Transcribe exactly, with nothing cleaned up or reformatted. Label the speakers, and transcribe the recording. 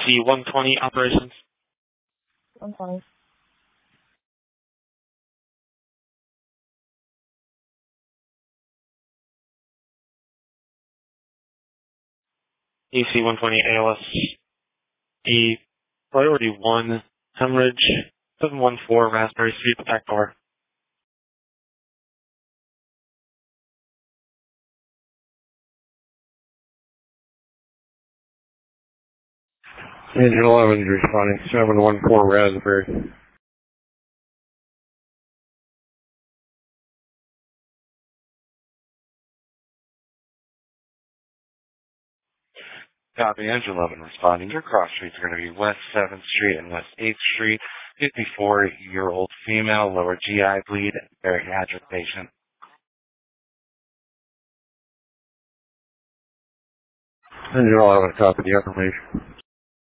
Speaker 1: C one twenty operations.
Speaker 2: one twenty.
Speaker 1: E C one twenty A L S E priority one hemorrhage seven one four Raspberry Street back door.
Speaker 3: Engine eleven responding seven one four Raspberry.
Speaker 4: Copy, Engine eleven responding. Your cross streets are going to be West seventh Street and West eighth Street. fifty-four-year-old female, lower G I bleed, bariatric patient.
Speaker 3: Engine eleven, copy the information.